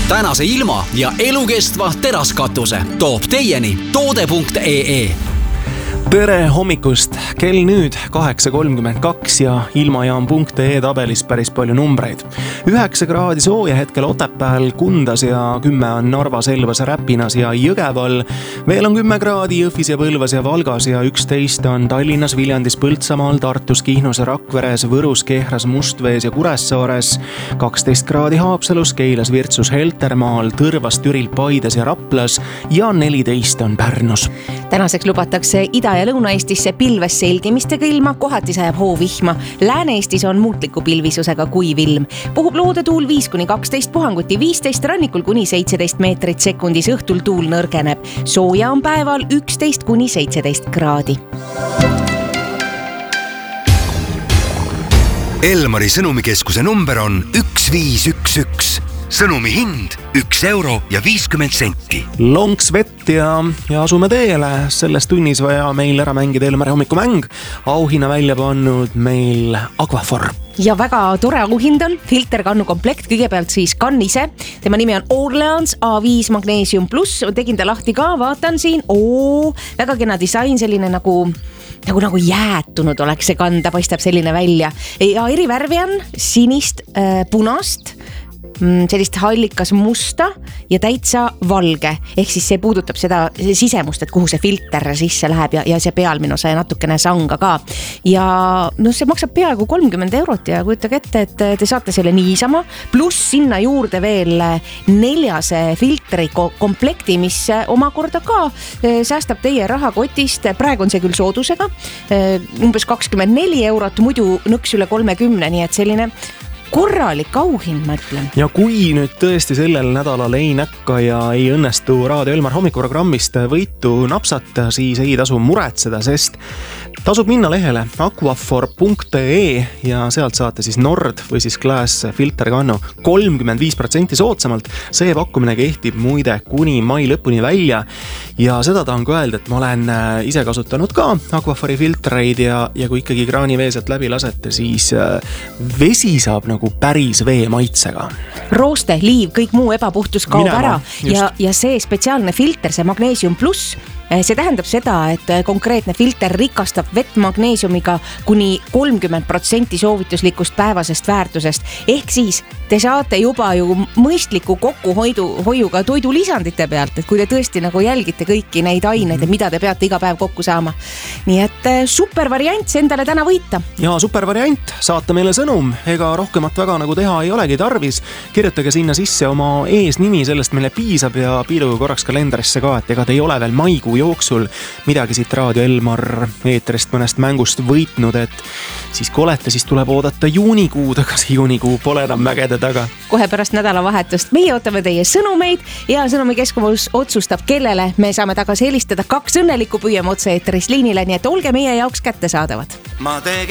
tänase ilma ja elukestva teraskatuse toob teieni toode.ee. Tere hommikust! Kell nüüd 8.32 ja ilmajaam.ee tabelis päris palju numbreid. 9 kraadi sooja hetkel Otepääl, Kundas ja 10 on Narvas, Elvas, Räpinas ja Jõgeval. Veel on 10 kraadi Jõhvis ja Põlvas ja Valgas ja 11 on Tallinnas, Viljandis, Põltsamaal, Tartus, Kihnus, Rakveres, Võrus, Kehras, Mustvees ja Kuressaares. 12 kraadi Haapsalus, Keilas, Virtsus, Heltermaal, Tõrvas, Türil, Paides ja Raplas ja 14 on Pärnus. Tänaseks lubatakse Ida- ja Lõuna-Eestisse pilves selgimistega ilma, kohati sajab hoovihma. Lääne-Eestis on muutliku pilvisusega kuiv ilm. Puhub loodetuul 5-12, puhanguti 15, rannikul kuni 17 meetrit sekundis, õhtul tuul nõrgeneb. Sooja on päeval 11-17 kraadi. Elmari sõnumikeskuse number on 1511. Sõnumi hind 1 euro ja 50 senti. Lonks vett ja asume teele. Selles tunnis vaja meil ära mängida Elmari hommikumäng. Auhinna välja pannud meil Aquaphor. Ja väga tore auhind on filterkannu komplekt, kõigepealt siis kann ise. Tema nimi on Orleans A5 Magnesium Plus. Tegin ta lahti ka, vaatan siin. Väga kena disain, selline nagu jäätunud oleks see kanda, paistab selline välja. Ja eri värvi on sinist, punast, sellist hallikas musta ja täitsa valge. Ehk siis see puudutab seda sisemust, et kuhu see filter sisse läheb ja see pealmine osa ja natukene sanga ka. Ja see maksab peaaegu 30 eurot ja kujutage ette, et te saate selle niisama. Pluss sinna juurde veel 4 filtri komplekti, mis omakorda ka säästab teie rahakotist. Praegu on see küll soodusega, umbes 24 eurot, muidu nõks üle 30, nii et selline korralik auhind, ma ütlen. Ja kui nüüd tõesti sellel nädalal ei näkka ja ei õnnestu Raadio Elmar hommikuprogrammist võitu napsata, siis ei tasu muretseda, sest tasub minna lehele aquaphor.ee ja sealt saate siis Nord või siis Glass filterkannu 35% soodsamalt. See pakkumine kehtib muide kuni mai lõpuni välja ja seda tahan ka öelda, et ma olen ise kasutanud ka Aquaphori filtreid ja kui ikkagi kraanivee sealt läbi lasete, siis vesi saab nagu päris vee maitsega. Rooste, liiv, kõik muu ebapuhtus kaob ära ja see spetsiaalne filter, see Magnesium Plus, see tähendab seda, et konkreetne filter rikastab vett magneesiumiga kuni 30% soovituslikust päevasest väärtusest. Ehk siis te saate juba ju mõistliku kokkuhoiuga toidulisandite pealt, et kui te tõesti nagu jälgite kõiki neid aineid, mida te peate iga päev kokku saama. Nii et super variant see endale täna võita. Ja super variant, saata meile sõnum, ega rohkemat väga nagu teha ei olegi tarvis. Kirjutage sinna sisse oma eesnimi, sellest meile piisab ja piiluge korraks kalendarisse ka, et ega te ei ole veel maikuu jooksul midagi siit Raadio Elmar eetrist mõnest mängust võitnud, et siis kui olete, siis tuleb oodata juunikuud, aga see juunikuu pole enam mägede taga. Kohe pärast nädalavahetust meie ootame teie sõnumeid ja sõnumikeskus otsustab, kellele me saame tagasi helistada. 2 õnnelikku püüame otse eetris liinile, nii et olge meie jaoks kättesaadavad.